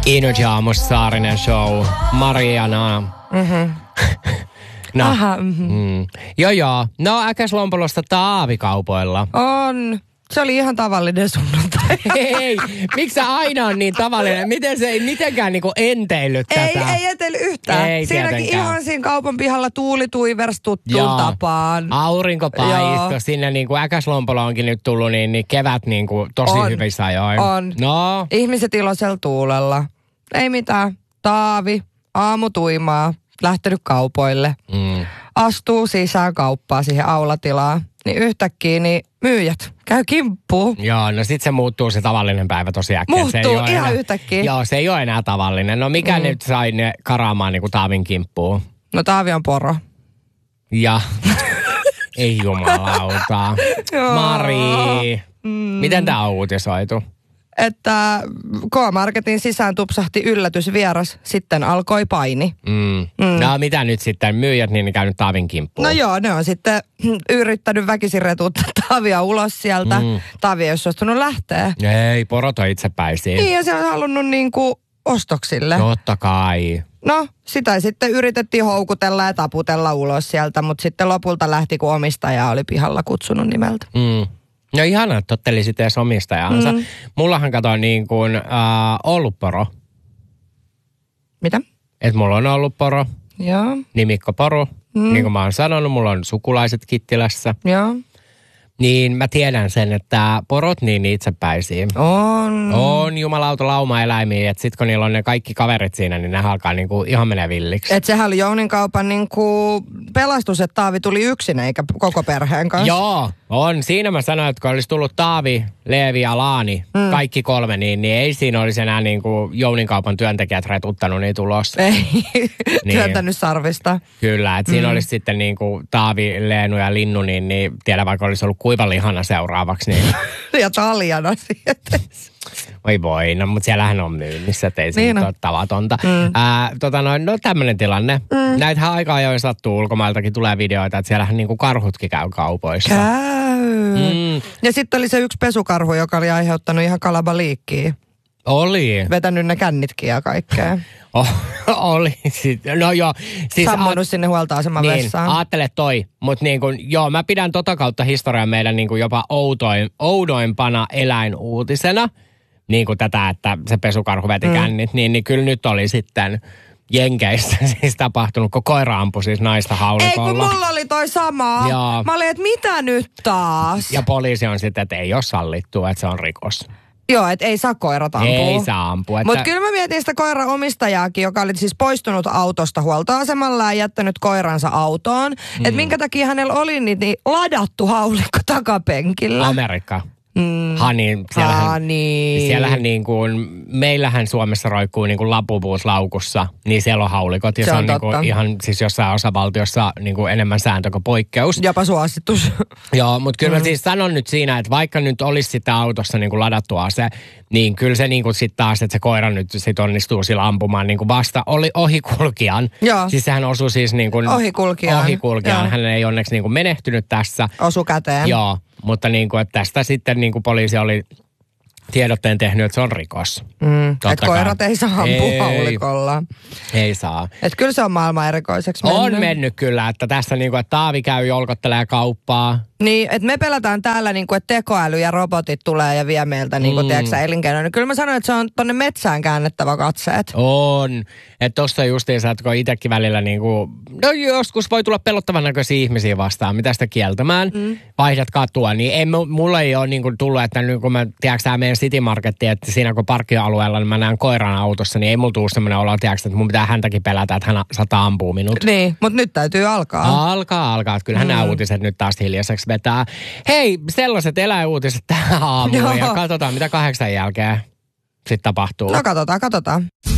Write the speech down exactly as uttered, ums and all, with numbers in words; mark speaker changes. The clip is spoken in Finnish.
Speaker 1: Energy aamussa Saarinen show. Mariana.
Speaker 2: Mhm.
Speaker 1: No.
Speaker 2: Aha, mhm.
Speaker 1: Mm. Joo joo. No Äkäslompolosta Taavikaupoilla.
Speaker 2: On. Se oli ihan tavallinen sunnuntai.
Speaker 1: Hei, miksi sä aina on niin tavallinen? Miten se ei mitenkään niinku enteillyt tätä?
Speaker 2: Ei, ei etelly yhtään.
Speaker 1: Ei
Speaker 2: Siinäkin
Speaker 1: tietenkään.
Speaker 2: ihan siinä kaupan pihalla tuuli tuivers tuttuun
Speaker 1: Joo.
Speaker 2: tapaan.
Speaker 1: Aurinko paisto.
Speaker 2: Joo.
Speaker 1: Sinne niinku Äkäslompolo onkin nyt tullut, niin, niin kevät niinku tosi
Speaker 2: On.
Speaker 1: hyvissä ajoin.
Speaker 2: On.
Speaker 1: No.
Speaker 2: Ihmiset iloisella tuulella. Ei mitään. Taavi, aamutuimaa, lähtenyt kaupoille.
Speaker 1: Mm.
Speaker 2: Astuu sisään kauppaa siihen aulatilaan. Niin yhtäkkiä niin myyjät käy kimppuun.
Speaker 1: Joo, no sit se muuttuu se tavallinen päivä tosi äkkiä.
Speaker 2: Muuttuu
Speaker 1: se ei ole
Speaker 2: ihan
Speaker 1: enää,
Speaker 2: yhtäkkiä.
Speaker 1: Joo, se ei ole enää tavallinen. No mikä
Speaker 2: Mm.
Speaker 1: nyt sai ne karaamaan niinku Taavin kimppuun?
Speaker 2: No Taavi on poro.
Speaker 1: Ja ei jumalauta.
Speaker 2: Joo.
Speaker 1: Mari,
Speaker 2: Mm.
Speaker 1: miten tää on uutisoitu?
Speaker 2: Että K-Marketin sisään tupsahti yllätysvieras, sitten alkoi paini.
Speaker 1: Mm. Mm. No mitä nyt sitten, myyjät niin käynyt Taavin kimppuun?
Speaker 2: No joo, ne on sitten yrittänyt väkisin retuuttaa Taavia ulos sieltä. Mm. Taavi ei ole suostunut lähteä.
Speaker 1: Ei, porot on itsepäisiä.
Speaker 2: Niin, ja se on halunnut niinku ostoksille.
Speaker 1: Totta kai.
Speaker 2: No, sitä sitten yritettiin houkutella ja taputella ulos sieltä, mutta sitten lopulta lähti, kun omistaja oli pihalla kutsunut nimeltä.
Speaker 1: Mm. No ihanaa, että tottelisit edes omistajansa. Mm. Mullahan kato niin kuin äh, ollut poro.
Speaker 2: Mitä?
Speaker 1: Että mulla on ollut poro,
Speaker 2: Joo.
Speaker 1: nimikko poro. Mm. Niin kuin mä oon sanonut, mulla on sukulaiset Kittilässä.
Speaker 2: Joo.
Speaker 1: Niin mä tiedän sen, että porot niin itsepäisiä.
Speaker 2: On.
Speaker 1: On jumalauta lauma-eläimiä, että sit kun niillä on ne kaikki kaverit siinä, niin ne alkaa niinku ihan menee villiksi.
Speaker 2: Että sehän oli Jounin kaupan niinku pelastus, että Taavi tuli yksin eikä koko perheen kanssa.
Speaker 1: Joo, on. Siinä mä sanoin, että kun olisi tullut Taavi, Leevi ja Laani, mm. kaikki kolme, niin, niin ei siinä olisi enää niinku Jounin kaupan työntekijät retuttanut niitä ulos.
Speaker 2: Ei,
Speaker 1: niin.
Speaker 2: työntänyt sarvista.
Speaker 1: Kyllä, että siinä
Speaker 2: Mm.
Speaker 1: olisi sitten niinku Taavi, Leenu ja Linnu, niin, niin tiedä vaikka olisi ollut kuiva lihana seuraavaksi. Niin.
Speaker 2: Ja Taljana sieltä.
Speaker 1: Oi voi, no mutta siellähän on myynnissä, ettei se
Speaker 2: Niin
Speaker 1: nyt
Speaker 2: on.
Speaker 1: ole tavatonta.
Speaker 2: Mm.
Speaker 1: Ää, tota noin, no tämmöinen tilanne. Mm. Näitähän aika ajoin sattuu, ulkomailtakin tulee videoita, että siellähän niinku karhutkin käy kaupoissa.
Speaker 2: Käy.
Speaker 1: Mm.
Speaker 2: Ja sitten oli se yksi pesukarhu, joka oli aiheuttanut ihan kalabaliikkiä.
Speaker 1: Oli.
Speaker 2: Vetänyt ne kännitkin ja kaikkea.
Speaker 1: Oh, oli. No joo. Siis
Speaker 2: Sammunut
Speaker 1: a-
Speaker 2: sinne huoltoaseman
Speaker 1: niin,
Speaker 2: vessaan.
Speaker 1: aattele toi. Mutta niin kun, joo, mä pidän tota kautta historiaa meidän niin kun jopa outoin, oudoimpana eläinuutisena. Niin kuin tätä, että se pesukarhu veti mm. kännit. Niin, niin kyllä nyt oli sitten Jenkeissä siis tapahtunut, kun koira ampui siis naista
Speaker 2: Ei,
Speaker 1: haulikolla.
Speaker 2: kun mulla oli toi sama.
Speaker 1: Joo.
Speaker 2: Mä olin, että mitä nyt taas?
Speaker 1: Ja poliisi on sitten, että ei ole sallittua, että se on rikos.
Speaker 2: Joo, että ei saa koirat ampua.
Speaker 1: Ei saa ampua. Että...
Speaker 2: Mutta kyllä mä mietin sitä koiran omistajaakin, joka oli siis poistunut autosta huoltoasemalla ja jättänyt koiransa autoon. Mm. Että minkä takia hänellä oli niin, niin ladattu haulikko takapenkillä.
Speaker 1: Amerikka.
Speaker 2: Mm.
Speaker 1: Hani, siellähän,
Speaker 2: Hani.
Speaker 1: siellähän niin kuin, meillähän Suomessa roikkuu niin kuin lapupuut laukussa, niin siellä on haulikot. Ja
Speaker 2: se,
Speaker 1: se
Speaker 2: on,
Speaker 1: on niin kuin ihan siis jossain osavaltiossa niin kuin enemmän sääntö kuin poikkeus.
Speaker 2: Jopa suositus.
Speaker 1: Joo, mutta kyllä
Speaker 2: Mm.
Speaker 1: mä siis sanon nyt siinä, että vaikka nyt olisi sitä autossa niin kuin ladattu ase, niin kyllä se niin kuin sitten taas, että se koira nyt sit onnistuu sillä ampumaan niin kuin vasta oli ohikulkijan.
Speaker 2: Joo.
Speaker 1: Siis sehän osui siis niin kuin
Speaker 2: Ohikulkijan.
Speaker 1: ohikulkijan.
Speaker 2: Joo.
Speaker 1: Hän ei onneksi niin kuin menehtynyt tässä.
Speaker 2: Osu käteen.
Speaker 1: Joo, mutta niin kuin, että tästä sitten niin kuin poliisi oli tiedotteen tehnyt, että se on rikos.
Speaker 2: Mm. Että
Speaker 1: Totta
Speaker 2: koirat
Speaker 1: kai.
Speaker 2: ei saa ampua
Speaker 1: Ei.
Speaker 2: haulikolla.
Speaker 1: Ei saa.
Speaker 2: Että kyllä se on maailman erikoiseksi mennyt.
Speaker 1: On mennyt kyllä, että tässä niin kuin, että Taavi käy jolkottelee kauppaa.
Speaker 2: Niin, että me pelataan täällä niin kuin, että tekoäly ja robotit tulee ja vie meiltä niin kuin,
Speaker 1: Mm.
Speaker 2: tiedätkö, elinkeinoja. Niin kyllä mä sanoin, että se on tonne metsään käännettävä katseet.
Speaker 1: On. Että tossa justiinsa, että kun itsekin välillä niin kuin, no joskus voi tulla pelottavan näköisiä ihmisiä vastaan, mitä sitä kieltämään, mm. vaihdat katua, niin ei, mulla ei ole niin kuin tullut, että nyt kun mä, tiedätkö tämä meidän City Marketti, että siinä kun parkkialueella niin mä näen koiran autossa, niin ei mulla tule semmoinen olo, tiedätkö, että mun pitää häntäkin pelätä, että hän saattaa ampua minut.
Speaker 2: Niin, mutta nyt täytyy alkaa.
Speaker 1: Alkaa, alkaa. Että kyllähän mm. nämä uutiset nyt taas hiljaiseksi vetää. Hei, sellaiset eläinuutiset tähän aamuun ja katsotaan, mitä kahdeksan jälkeen sitten tapahtuu.
Speaker 2: No katsotaan, katsotaan.